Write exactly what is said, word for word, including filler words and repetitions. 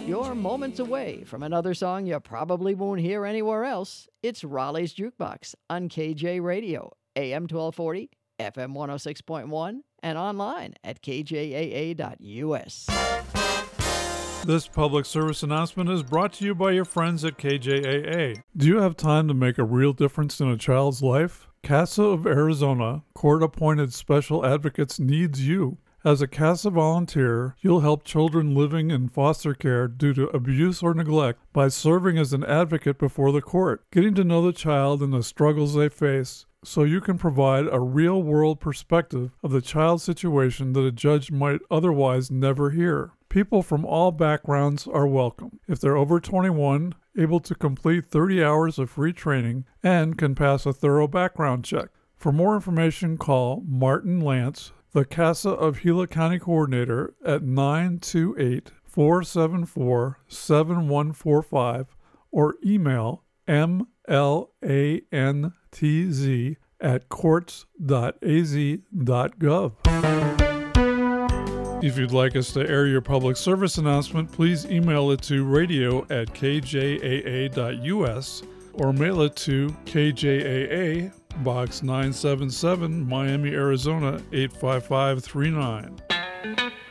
You're moments away from another song you probably won't hear anywhere else. It's Raleigh's Jukebox on K J Radio, A M twelve forty, F M one oh six point one, and online at k j a a dot u s. This public service announcement is brought to you by your friends at K J A A. Do you have time to make a real difference in a child's life? CASA of Arizona, court-appointed special advocates, needs you. As a CASA volunteer, you'll help children living in foster care due to abuse or neglect by serving as an advocate before the court, getting to know the child and the struggles they face, so you can provide a real-world perspective of the child's situation that a judge might otherwise never hear. People from all backgrounds are welcome. If they're over twenty-one, able to complete thirty hours of free training, and can pass a thorough background check. For more information, call Martin Lance, the CASA of Gila County Coordinator, at nine two eight, four seven four, seven one four five or email m l a n t z at courts dot a z dot gov. If you'd like us to air your public service announcement, please email it to radio at k j a a dot u s or mail it to K J A A, Box nine seven seven, Miami, Arizona eight five five three nine.